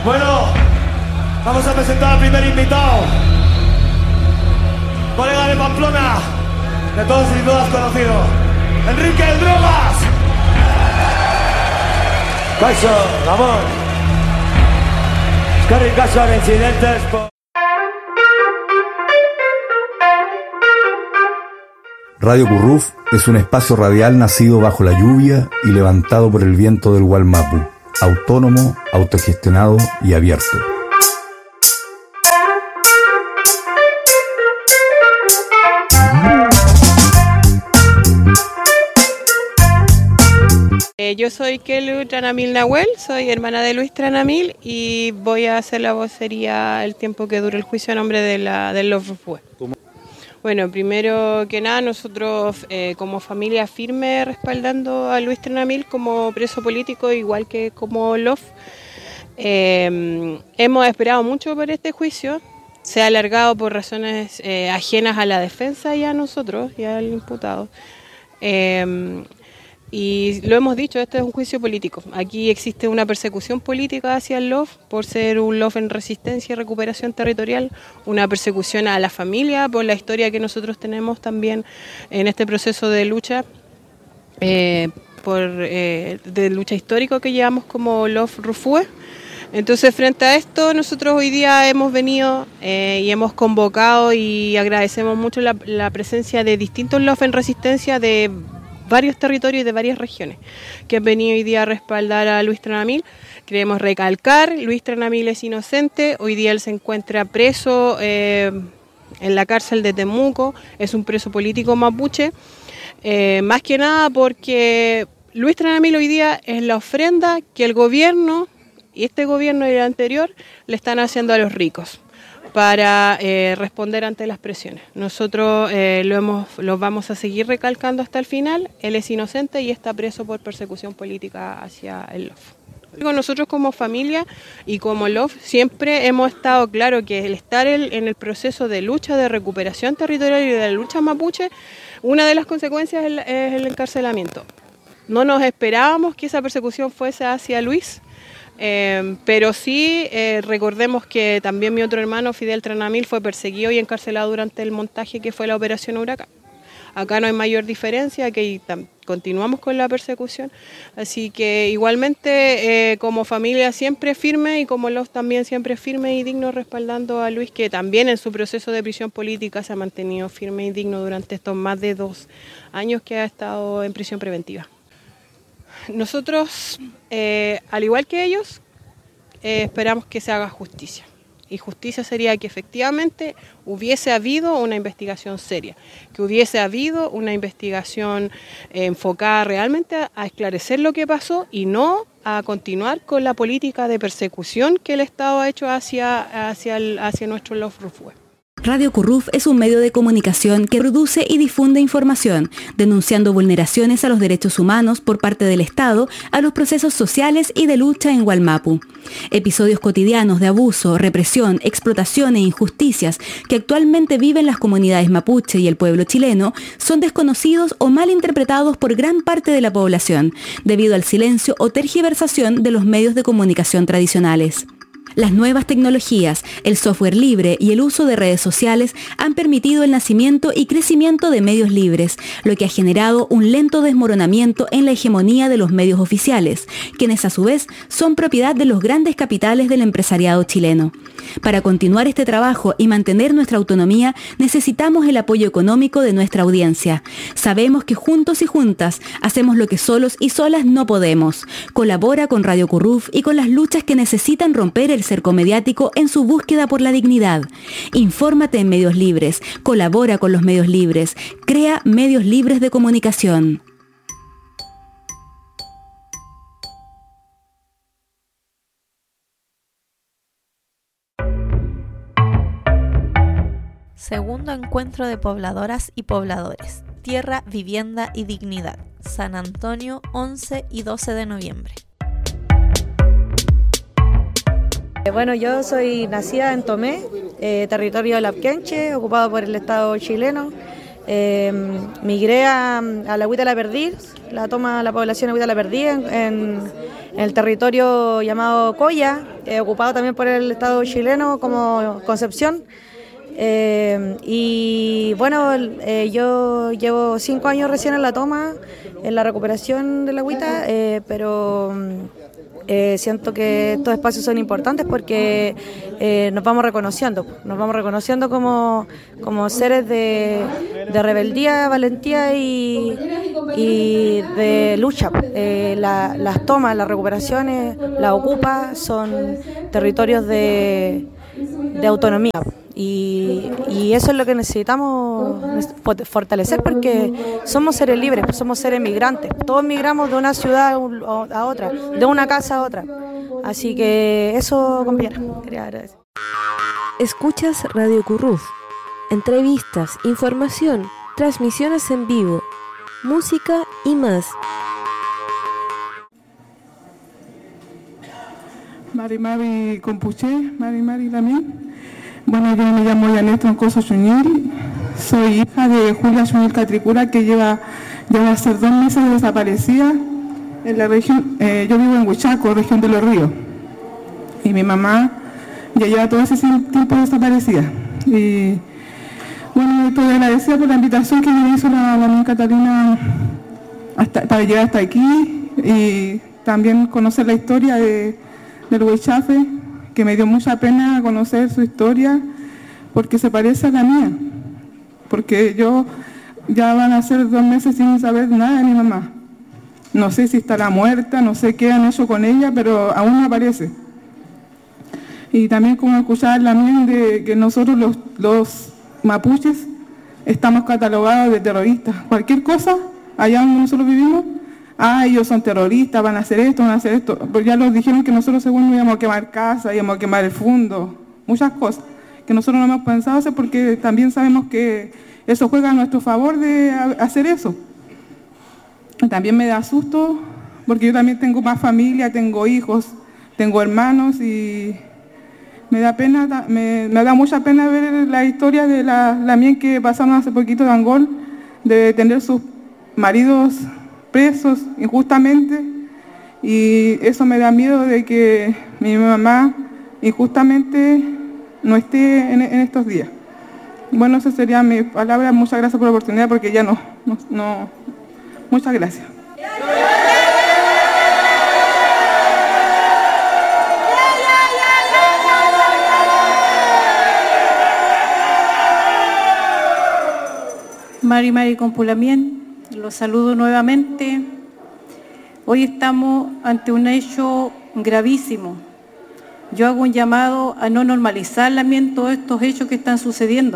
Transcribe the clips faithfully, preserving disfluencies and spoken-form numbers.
Bueno, vamos a presentar al primer invitado. Colega de Pamplona, de todos y todas conocido, Enrique el Drogas. Caixo, Ramón. Eskerrik asko incidentes por... Radio Curruf es un espacio radial nacido bajo la lluvia y levantado por el viento del Gualmapu, autónomo, autogestionado y abierto. Eh, yo soy Kelu Tranamil Nahuel, soy hermana de Luis Tranamil y voy a hacer la vocería el tiempo que dure el juicio a nombre de la, del Love Rufue. Bueno, primero que nada, nosotros eh, como familia firme respaldando a Luis Tranamil como preso político, igual que como Love. Eh, hemos esperado mucho por este juicio, se ha alargado por razones eh, ajenas a la defensa y a nosotros y al imputado. Eh, Y lo hemos dicho, este es un juicio político. Aquí existe una persecución política hacia el L O F por ser un L O F en resistencia y recuperación territorial, una persecución a la familia por la historia que nosotros tenemos también en este proceso de lucha, eh, por, eh, de lucha histórico que llevamos como L O F Rufue. Entonces, frente a esto, nosotros hoy día hemos venido eh, y hemos convocado y agradecemos mucho la, la presencia de distintos L O F en resistencia de varios territorios y de varias regiones que han venido hoy día a respaldar a Luis Tranamil. Queremos recalcar, Luis Tranamil es inocente, hoy día él se encuentra preso eh, en la cárcel de Temuco, es un preso político mapuche, eh, más que nada porque Luis Tranamil hoy día es la ofrenda que el gobierno, y este gobierno y el anterior, le están haciendo a los ricos para eh, responder ante las presiones. Nosotros eh, lo, hemos, lo vamos a seguir recalcando hasta el final. Él es inocente y está preso por persecución política hacia el L O F. Nosotros como familia y como L O F siempre hemos estado claro que el estar el, en el proceso de lucha, de recuperación territorial y de la lucha mapuche, una de las consecuencias es el, es el encarcelamiento. No nos esperábamos que esa persecución fuese hacia Luis, Eh, pero sí eh, recordemos que también mi otro hermano Fidel Tranamil fue perseguido y encarcelado durante el montaje que fue la Operación Huracán. Acá no hay mayor diferencia, que continuamos con la persecución, así que igualmente eh, como familia siempre firme y como los también siempre firme y digno respaldando a Luis, que también en su proceso de prisión política se ha mantenido firme y digno durante estos más de dos años que ha estado en prisión preventiva. Nosotros, eh, al igual que ellos, eh, esperamos que se haga justicia. Y justicia sería que efectivamente hubiese habido una investigación seria, que hubiese habido una investigación eh, enfocada realmente a, a esclarecer lo que pasó y no a continuar con la política de persecución que el Estado ha hecho hacia, hacia, el, hacia nuestro L O F Rufue. Radio Curruf es un medio de comunicación que produce y difunde información, denunciando vulneraciones a los derechos humanos por parte del Estado a los procesos sociales y de lucha en Gualmapu. Episodios cotidianos de abuso, represión, explotación e injusticias que actualmente viven las comunidades mapuche y el pueblo chileno son desconocidos o mal interpretados por gran parte de la población, debido al silencio o tergiversación de los medios de comunicación tradicionales. Las nuevas tecnologías, el software libre y el uso de redes sociales han permitido el nacimiento y crecimiento de medios libres, lo que ha generado un lento desmoronamiento en la hegemonía de los medios oficiales, quienes a su vez son propiedad de los grandes capitales del empresariado chileno. Para continuar este trabajo y mantener nuestra autonomía, necesitamos el apoyo económico de nuestra audiencia. Sabemos que juntos y juntas hacemos lo que solos y solas no podemos. Colabora con Radio Curruf y con las luchas que necesitan romper el cerco mediático en su búsqueda por la dignidad. Infórmate en medios libres, colabora con los medios libres, crea medios libres de comunicación. Segundo encuentro de pobladoras y pobladores. Tierra, vivienda y dignidad. San Antonio, once y doce de noviembre. Bueno, yo soy nacida en Tomé, eh, territorio de Lapquenche, ocupado por el Estado chileno. Eh, migré a, a la Huita La Perdiz, la toma la población de Huita La Perdiz en, en, en el territorio llamado Coya, eh, ocupado también por el Estado chileno como Concepción. Eh, y bueno, eh, yo llevo cinco años recién en la toma, en la recuperación de la agüita, eh, pero eh, siento que estos espacios son importantes porque eh, nos vamos reconociendo, nos vamos reconociendo como, como seres de, de rebeldía, valentía y, y de lucha. Eh, la, las tomas, las recuperaciones, la ocupa son territorios de, de autonomía. Y, y eso es lo que necesitamos fortalecer porque somos seres libres, somos seres migrantes. Todos migramos de una ciudad a otra, de una casa a otra. Así que eso, compañera, quería agradecer. Escuchas Radio Curruf. Entrevistas, información, transmisiones en vivo, música y más. Mari Mari Compuché, Mari Mari también. Bueno, yo me llamo Yanet Troncoso Chuñil, soy hija de Julia Chuñil Catricura, que lleva, lleva a ser dos meses desaparecida en la región. Eh, yo vivo en Huichaco, región de Los Ríos, y mi mamá ya lleva todo ese tiempo desaparecida. Y bueno, estoy agradecida por la invitación que me hizo la, la amiga Catalina hasta, para llegar hasta aquí y también conocer la historia de, del Huichafe, que me dio mucha pena conocer su historia porque se parece a la mía, porque yo ya van a ser dos meses sin saber nada de mi mamá. No sé si estará muerta, no sé qué han hecho con ella, pero aún no aparece. Y también como escuchar la mía de que nosotros los, los mapuches estamos catalogados de terroristas. Cualquier cosa, allá donde nosotros vivimos, ah, ellos son terroristas, van a hacer esto, van a hacer esto. Pero ya nos dijeron que nosotros según íbamos a quemar casa, íbamos a quemar el fondo, muchas cosas que nosotros no hemos pensado hacer porque también sabemos que eso juega a nuestro favor de hacer eso. También me da susto porque yo también tengo más familia, tengo hijos, tengo hermanos y me da pena, me, me da mucha pena ver la historia de la, la mía que pasaron hace poquito de Angol, de tener sus maridos presos injustamente, y eso me da miedo de que mi mamá injustamente no esté en, en estos días. Bueno, esas serían mis palabras. Muchas gracias por la oportunidad porque ya no, no, no. Muchas gracias. Mari Mari Compulamien, los saludo nuevamente. Hoy estamos ante un hecho gravísimo. Yo hago un llamado a no normalizar también todos estos hechos que están sucediendo.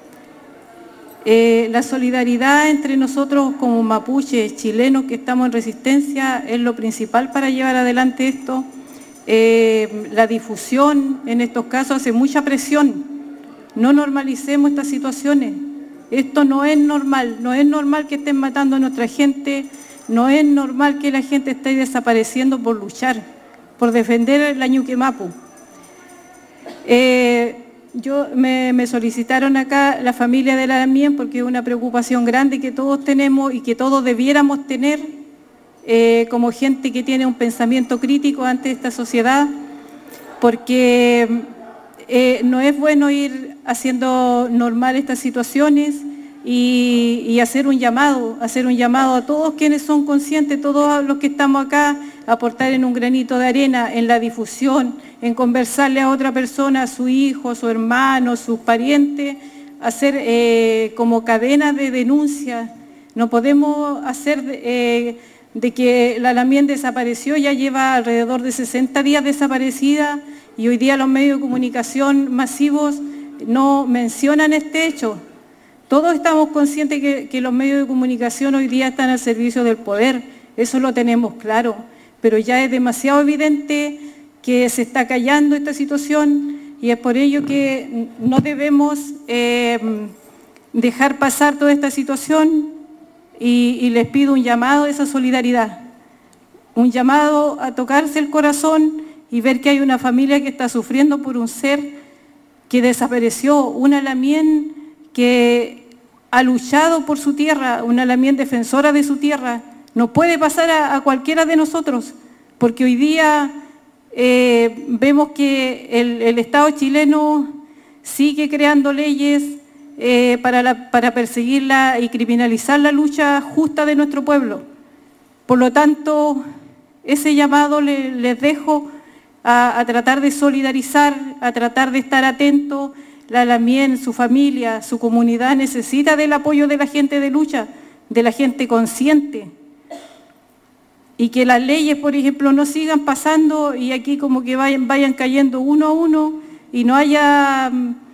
Eh, la solidaridad entre nosotros como mapuches chilenos que estamos en resistencia es lo principal para llevar adelante esto. Eh, la difusión en estos casos hace mucha presión. No normalicemos estas situaciones. Esto no es normal, no es normal que estén matando a nuestra gente, no es normal que la gente esté desapareciendo por luchar, por defender la Ñuque Mapu. Eh, yo, me, me solicitaron acá la familia de la Lamien porque es una preocupación grande que todos tenemos y que todos debiéramos tener eh, como gente que tiene un pensamiento crítico ante esta sociedad, porque eh, no es bueno ir haciendo normal estas situaciones y, y hacer un llamado, hacer un llamado a todos quienes son conscientes, todos los que estamos acá, aportar en un granito de arena, en la difusión, en conversarle a otra persona, a su hijo, a su hermano, a sus parientes, hacer eh, como cadena de denuncia. No podemos hacer eh, de que la Lamien desapareció, ya lleva alrededor de sesenta días desaparecida y hoy día los medios de comunicación masivos no mencionan este hecho. Todos estamos conscientes que, que los medios de comunicación hoy día están al servicio del poder, eso lo tenemos claro, pero ya es demasiado evidente que se está callando esta situación y es por ello que no debemos eh, dejar pasar toda esta situación y, y les pido un llamado a esa solidaridad, un llamado a tocarse el corazón y ver que hay una familia que está sufriendo por un ser que desapareció, una Lamien que ha luchado por su tierra, una Lamien defensora de su tierra. No puede pasar a, a cualquiera de nosotros, porque hoy día eh, vemos que el, el Estado chileno sigue creando leyes eh, para, la, para perseguirla y criminalizar la lucha justa de nuestro pueblo. Por lo tanto, ese llamado le, les dejo a, a tratar de solidarizar, a tratar de estar atentos. La Lamien, su familia, su comunidad necesita del apoyo de la gente de lucha, de la gente consciente. Y que las leyes, por ejemplo, no sigan pasando y aquí como que vayan, vayan cayendo uno a uno y no haya